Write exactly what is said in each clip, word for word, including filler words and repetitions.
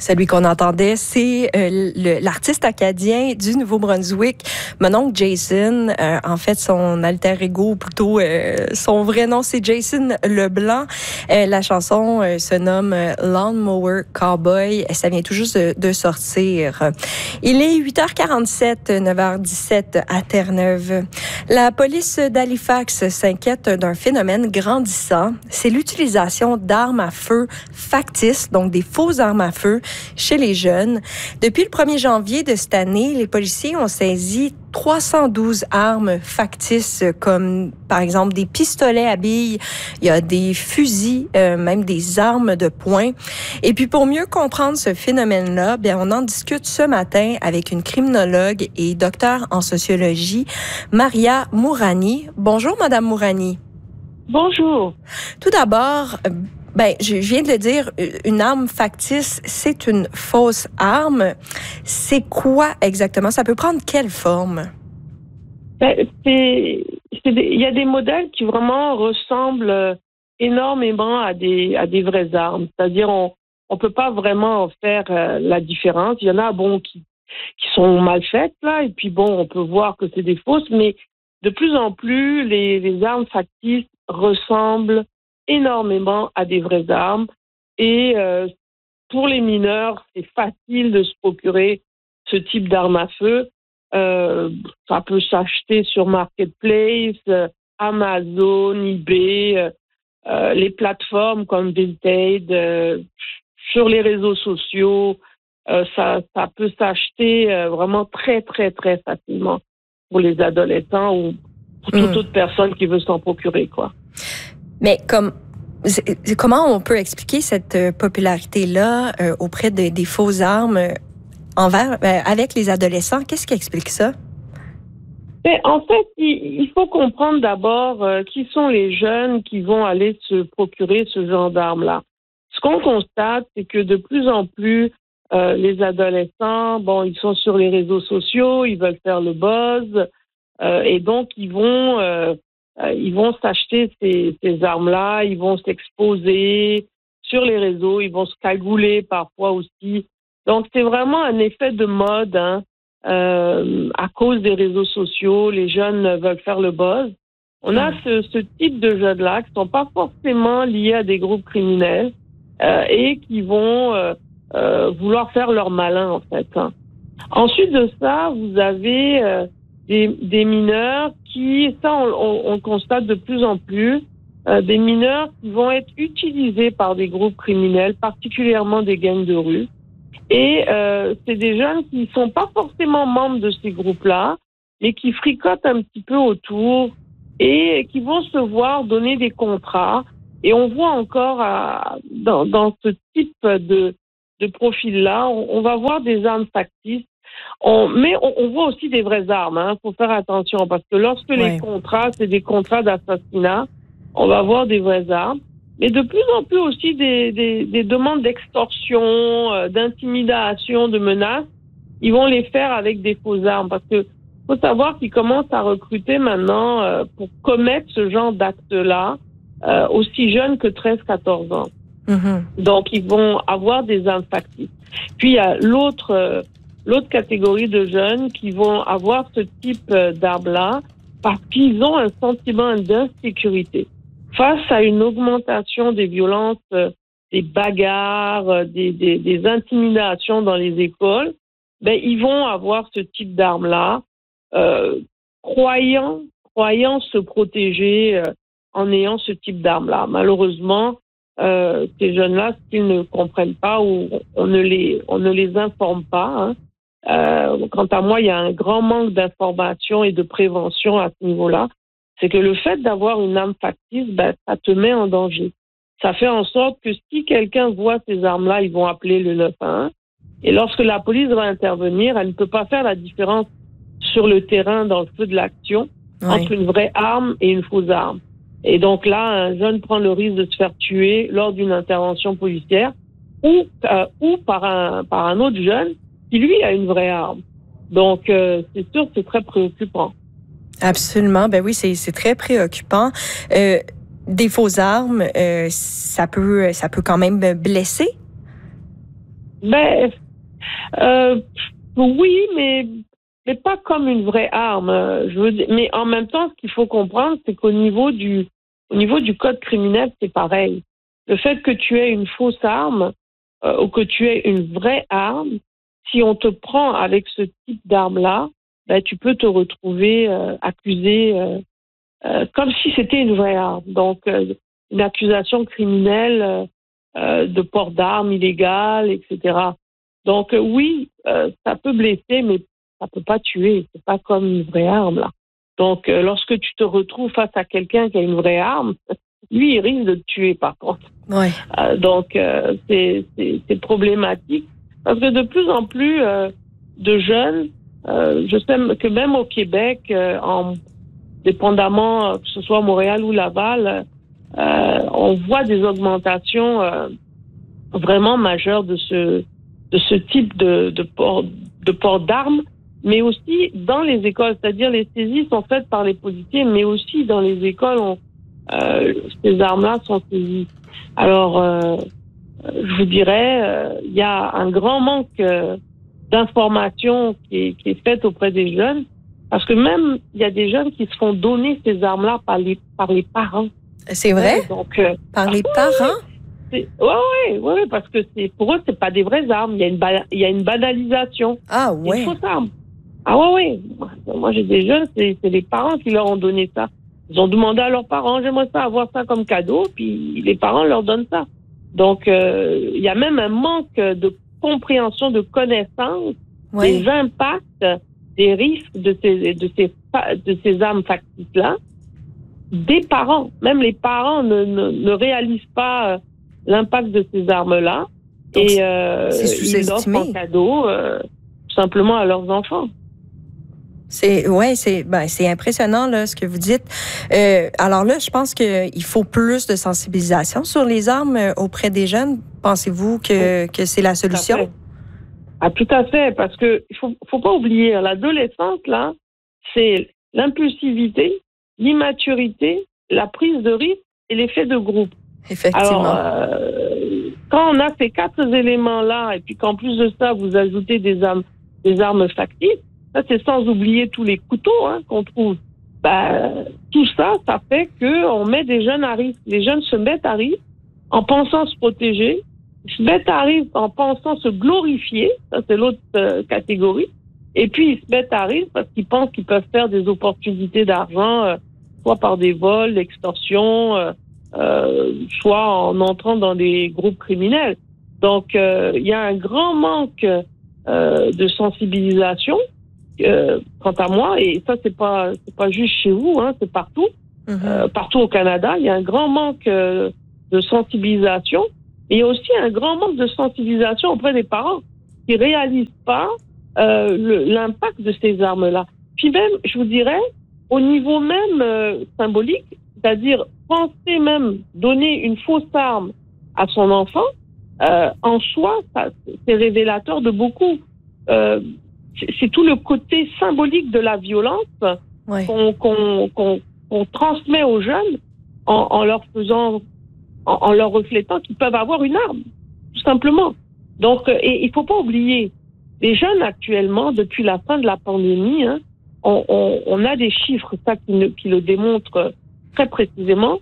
Celui qu'on entendait, c'est euh, le, l'artiste acadien du Nouveau-Brunswick, mon oncle Jason. Euh, en fait, son alter ego, plutôt euh, son vrai nom, c'est Jason Leblanc. Euh, la chanson euh, se nomme Lawnmower Cowboy. Ça vient tout juste de, de sortir. Il est huit heures quarante-sept, neuf heures dix-sept à Terre-Neuve. La police d'Halifax s'inquiète d'un phénomène grandissant. C'est l'utilisation d'armes à feu factices, donc des fausses armes à feu, chez les jeunes. Depuis le premier janvier de cette année, les policiers ont saisi trois cent douze armes factices, comme par exemple des pistolets à billes, il y a des fusils, euh, même des armes de poing. Et puis pour mieux comprendre ce phénomène-là, bien on en discute ce matin avec une criminologue et docteure en sociologie, Maria Mourani. Bonjour, Madame Mourani. Bonjour. Tout d'abord, ben, je viens de le dire, une arme factice, c'est une fausse arme. C'est quoi exactement? Ça peut prendre quelle forme? Ben, c'est, c'est des, il y a des modèles qui vraiment ressemblent énormément à des, à des vraies armes. C'est-à-dire, on on peut pas vraiment faire euh, la différence. Il y en a, bon, qui, qui sont mal faites, là, et puis bon, on peut voir que c'est des fausses, mais de plus en plus, les, les armes factices ressemblent énormément à des vraies armes. Et euh, pour les mineurs, c'est facile de se procurer ce type d'arme à feu. Euh, ça peut s'acheter sur Marketplace, euh, Amazon, eBay, euh, euh, les plateformes comme Vinted, euh, sur les réseaux sociaux. Euh, ça, ça peut s'acheter euh, vraiment très, très, très facilement pour les adolescents ou pour toute mmh. autre personne qui veut s'en procurer, quoi. Mais comme c'est, comment on peut expliquer cette popularité-là euh, auprès de, des fausses armes envers euh, avec les adolescents? Qu'est-ce qui explique ça? Mais en fait, il, il faut comprendre d'abord euh, qui sont les jeunes qui vont aller se procurer ce genre d'armes-là. Ce qu'on constate, c'est que de plus en plus, euh, les adolescents, bon, ils sont sur les réseaux sociaux, ils veulent faire le buzz, euh, et donc ils vont euh, Euh, ils vont s'acheter ces, ces armes-là, ils vont s'exposer sur les réseaux, ils vont se cagouler parfois aussi. Donc, c'est vraiment un effet de mode, hein. Euh, à cause des réseaux sociaux, les jeunes veulent faire le buzz. On a ce, ce type de jeunes-là qui ne sont pas forcément liés à des groupes criminels euh, et qui vont euh, euh, vouloir faire leur malin, en fait, hein. Ensuite de ça, vous avez... Euh, Des, des mineurs qui, ça on, on, on constate de plus en plus, euh, des mineurs qui vont être utilisés par des groupes criminels, particulièrement des gangs de rue. Et euh, c'est des jeunes qui ne sont pas forcément membres de ces groupes-là, mais qui fricotent un petit peu autour et qui vont se voir donner des contrats. Et on voit encore à, dans, dans ce type de, de profil-là, on, on va voir des armes factices. On, mais on, on voit aussi des vraies armes, hein. Faut faire attention parce que lorsque ouais. les contrats, c'est des contrats d'assassinat, on va voir des vraies armes. Mais de plus en plus aussi des, des, des demandes d'extorsion, euh, d'intimidation, de menaces. Ils vont les faire avec des fausses armes parce que faut savoir qu'ils commencent à recruter maintenant euh, pour commettre ce genre d'actes-là euh, aussi jeunes que treize à quatorze ans. Mm-hmm. Donc ils vont avoir des armes factices. Puis il y a l'autre euh, L'autre catégorie de jeunes qui vont avoir ce type d'armes-là parce qu'ils ont un sentiment d'insécurité. Face à une augmentation des violences, des bagarres, des, des, des intimidations dans les écoles, ben, ils vont avoir ce type d'armes-là, euh, croyant, croyant se protéger euh, en ayant ce type d'armes-là. Malheureusement, euh, ces jeunes-là, s'ils ne comprennent pas ou on ne les, on ne les informe pas, hein, Euh, quant à moi, il y a un grand manque d'information et de prévention à ce niveau-là. C'est que le fait d'avoir une arme factice, ben, ça te met en danger. Ça fait en sorte que si quelqu'un voit ces armes-là, ils vont appeler le neuf un un. Et lorsque la police va intervenir, elle ne peut pas faire la différence sur le terrain, dans le feu de l'action, oui. entre une vraie arme et une fausse arme. Et donc là, un jeune prend le risque de se faire tuer lors d'une intervention policière ou, euh, ou par un, par un autre jeune qui, lui, a une vraie arme. Donc, euh, c'est sûr que c'est très préoccupant. Absolument. Ben oui, c'est, c'est très préoccupant. Euh, des fausses armes, euh, ça peut, ça peut quand même blesser? Ben, euh, oui, mais, mais pas comme une vraie arme. Je veux dire, mais en même temps, ce qu'il faut comprendre, c'est qu'au niveau du, au niveau du code criminel, c'est pareil. Le fait que tu aies une fausse arme euh, ou que tu aies une vraie arme, si on te prend avec ce type d'arme-là, ben, tu peux te retrouver euh, accusé euh, euh, comme si c'était une vraie arme. Donc, euh, une accusation criminelle euh, euh, de port d'armes illégales, et cetera. Donc, euh, oui, euh, ça peut blesser, mais ça peut pas tuer. C'est pas comme une vraie arme, là. Donc, euh, lorsque tu te retrouves face à quelqu'un qui a une vraie arme, lui, il risque de te tuer, par contre. Ouais. Euh, donc, euh, c'est, c'est, c'est problématique. Parce que de plus en plus euh, de jeunes, euh, je sais que même au Québec, euh, en, dépendamment que ce soit Montréal ou Laval, euh, on voit des augmentations euh, vraiment majeures de ce, de ce type de, de, port, de port d'armes, mais aussi dans les écoles. C'est-à-dire les saisies sont faites par les policiers, mais aussi dans les écoles, on, euh, ces armes-là sont saisies. Alors, euh, je vous dirais, euh, il y a un grand manque euh, d'information qui est, qui est faite auprès des jeunes, parce que même il y a des jeunes qui se font donner ces armes-là par les par les parents. C'est vrai? Ouais, donc euh, par les oui, parents? Oui, oui, ouais, ouais, parce que c'est pour eux c'est pas des vraies armes. Il y a une ba- il y a une banalisation. Ah ouais. Une fausse arme. Ah ouais, ouais. Moi, moi j'ai des jeunes, c'est, c'est les parents qui leur ont donné ça. Ils ont demandé à leurs parents, j'aimerais ça avoir ça comme cadeau, puis les parents leur donnent ça. Donc, euh, il y a même un manque de compréhension, de connaissance ouais. des impacts, des risques de ces, de ces, de ces armes factices-là, des parents. Même les parents ne, ne, ne réalisent pas l'impact de ces armes-là. Donc, et euh, ils l'offrent en cadeau euh, tout simplement à leurs enfants. C'est ouais, c'est ben c'est impressionnant là ce que vous dites. Euh, alors là, je pense que il faut plus de sensibilisation sur les armes auprès des jeunes. Pensez-vous que que c'est la solution? Tout ah tout à fait, parce que il faut faut pas oublier l'adolescence là, c'est l'impulsivité, l'immaturité, la prise de risque et l'effet de groupe. Effectivement. Alors euh, quand on a ces quatre éléments là et puis qu'en plus de ça vous ajoutez des armes des armes factices. Ça, c'est sans oublier tous les couteaux hein, qu'on trouve. Ben, tout ça, ça fait qu'on met des jeunes à risque. Les jeunes se mettent à risque en pensant se protéger, se mettent à risque en pensant se glorifier. Ça, c'est l'autre euh, catégorie. Et puis, ils se mettent à risque parce qu'ils pensent qu'ils peuvent faire des opportunités d'argent, euh, soit par des vols, l'extorsion, euh, euh, soit en entrant dans des groupes criminels. Donc, euh, il y a un grand manque euh, de sensibilisation. Euh, quant à moi, et ça c'est pas c'est pas juste chez vous, hein, c'est partout, mm-hmm. euh, partout au Canada, il y a un grand manque euh, de sensibilisation, et il y a aussi un grand manque de sensibilisation auprès des parents qui réalisent pas euh, le, l'impact de ces armes-là. Puis même, je vous dirais, au niveau même euh, symbolique, c'est-à-dire penser même donner une fausse arme à son enfant, euh, en soi, ça, c'est révélateur de beaucoup. Euh, C'est tout le côté symbolique de la violence ouais. qu'on, qu'on, qu'on, qu'on transmet aux jeunes en, en leur faisant, en, en leur reflétant qu'ils peuvent avoir une arme, tout simplement. Donc, et il faut pas oublier, les jeunes actuellement, depuis la fin de la pandémie, hein, on, on, on a des chiffres, ça qui, ne, qui le démontrent très précisément,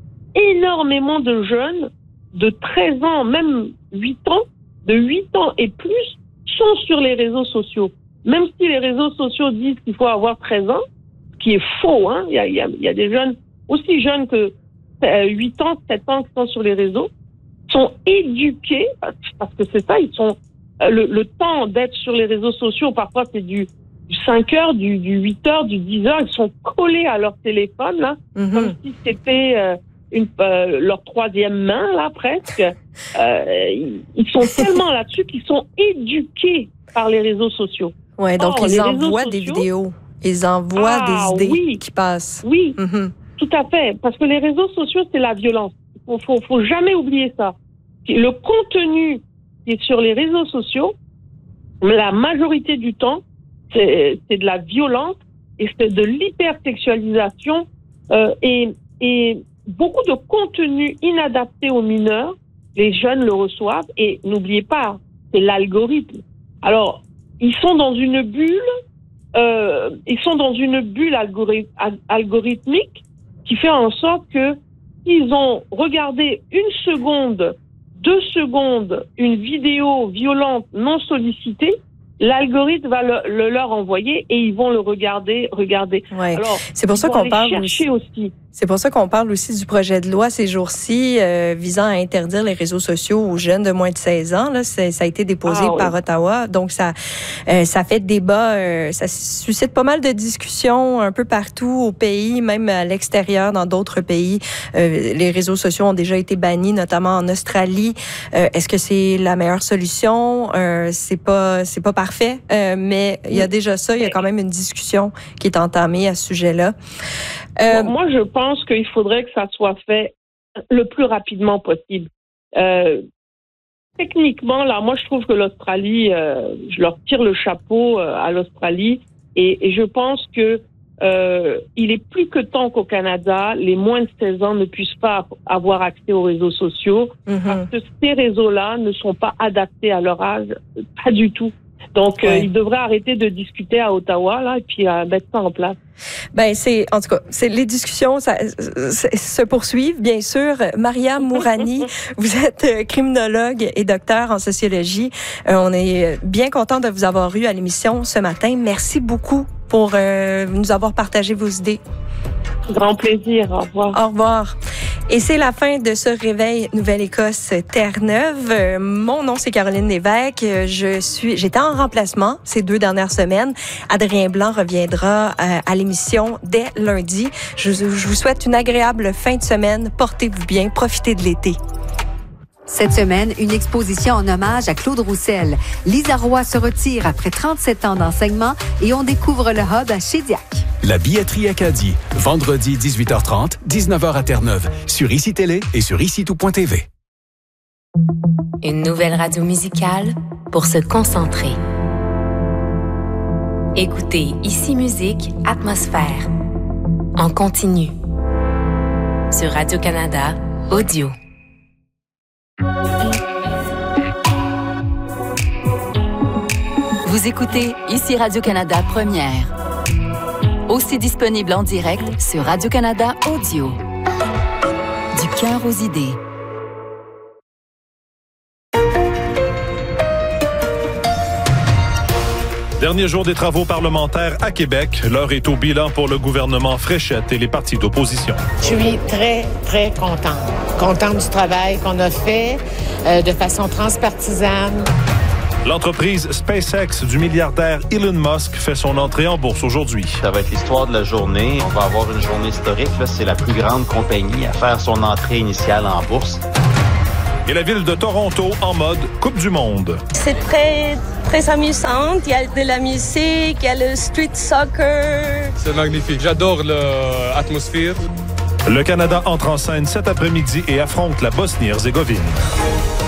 énormément de jeunes de treize ans, même huit ans, de huit ans et plus, sont sur les réseaux sociaux. Même si les réseaux sociaux disent qu'il faut avoir treize ans, ce qui est faux, hein. Il y a, il y a, il y a des jeunes, aussi jeunes que euh, huit ans, sept ans qui sont sur les réseaux, sont éduqués, parce que c'est ça, ils sont, euh, le, le temps d'être sur les réseaux sociaux, parfois c'est du, du cinq heures, du, du huit heures, du dix heures, ils sont collés à leur téléphone, là, mm-hmm. comme si c'était euh, une, euh, leur troisième main, là, presque. Euh, ils, ils sont tellement là-dessus qu'ils sont éduqués par les réseaux sociaux. Ouais, donc Or, ils envoient sociaux, des vidéos, ils envoient ah, des idées oui, qui passent. Oui, mm-hmm. tout à fait, parce que les réseaux sociaux, c'est la violence. Faut, faut, faut jamais oublier ça. Le contenu qui est sur les réseaux sociaux, la majorité du temps, c'est, c'est de la violence et c'est de l'hypersexualisation euh, et, et beaucoup de contenu inadapté aux mineurs. Les jeunes le reçoivent et n'oubliez pas, c'est l'algorithme. Alors, ils sont dans une bulle, euh, ils sont dans une bulle algorith- algorithmique qui fait en sorte que ils ont regardé une seconde, deux secondes, une vidéo violente non sollicitée, l'algorithme va le, le leur envoyer et ils vont le regarder, regarder. Ouais. Alors, c'est pour ça qu'on parle chercher aussi. aussi. C'est pour ça qu'on parle aussi du projet de loi ces jours-ci euh, visant à interdire les réseaux sociaux aux jeunes de moins de seize ans. Là, c'est, ça a été déposé ah, par oui. Ottawa, donc ça, euh, ça fait débat, euh, ça suscite pas mal de discussions un peu partout au pays, même à l'extérieur, dans d'autres pays. Euh, les réseaux sociaux ont déjà été bannis, notamment en Australie. Euh, est-ce que c'est la meilleure solution? Euh, c'est pas, c'est pas parfait, euh, mais il y a déjà ça. Il y a quand même une discussion qui est entamée à ce sujet-là. Euh, Moi, je pense qu'il faudrait que ça soit fait le plus rapidement possible. Euh, techniquement, là, moi, je trouve que l'Australie, euh, je leur tire le chapeau euh, à l'Australie et, et je pense que euh, il est plus que temps qu'au Canada, les moins de seize ans ne puissent pas avoir accès aux réseaux sociaux mm-hmm. parce que ces réseaux-là ne sont pas adaptés à leur âge, pas du tout. Donc, ouais. euh, ils devraient arrêter de discuter à Ottawa là et puis euh, mettre ça en place. Ben c'est en tout cas, c'est les discussions ça, ça, se poursuivent bien sûr. Maria Mourani, vous êtes criminologue et docteur en sociologie. Euh, on est bien content de vous avoir eu à l'émission ce matin. Merci beaucoup pour euh, nous avoir partagé vos idées. Grand plaisir. Au revoir. Au revoir. Et c'est la fin de ce Réveil Nouvelle-Écosse Terre-Neuve. Euh, mon nom, c'est Caroline Lévesque. Je suis, j'étais en remplacement ces deux dernières semaines. Adrien Blanc reviendra à, à l'émission dès lundi. Je, je vous souhaite une agréable fin de semaine. Portez-vous bien. Profitez de l'été. Cette semaine, une exposition en hommage à Claude Roussel. Lisa Roy se retire après trente-sept ans d'enseignement et on découvre le hub à Chédiac. La billetterie Acadie, vendredi dix-huit heures trente, dix-neuf heures à Terre-Neuve, sur Ici Télé et sur ici tout point t v. Une nouvelle radio musicale pour se concentrer. Écoutez Ici Musique, Atmosphère. En continu. Sur Radio-Canada, audio. Vous écoutez Ici Radio-Canada Première. Aussi disponible en direct sur Radio-Canada Audio. Du cœur aux idées. Dernier jour des travaux parlementaires à Québec. L'heure est au bilan pour le gouvernement Fréchette et les partis d'opposition. Je suis très, très contente. Contente du travail qu'on a fait euh, de façon transpartisane. L'entreprise SpaceX du milliardaire Elon Musk fait son entrée en bourse aujourd'hui. Ça va être l'histoire de la journée. On va avoir une journée historique. Là, c'est la plus grande compagnie à faire son entrée initiale en bourse. Et la ville de Toronto en mode Coupe du Monde. C'est très, très amusant. Il y a de la musique, il y a le street soccer. C'est magnifique. J'adore l'atmosphère. Le Canada entre en scène cet après-midi et affronte la Bosnie-Herzégovine.